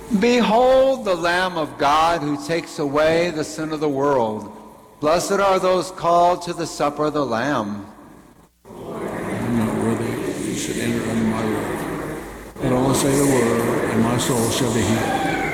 Behold the Lamb of God who takes away the sin of the world. Blessed are those called to the supper of the Lamb. I am not worthy that you should enter under my roof, but only say the word, and my soul shall be healed.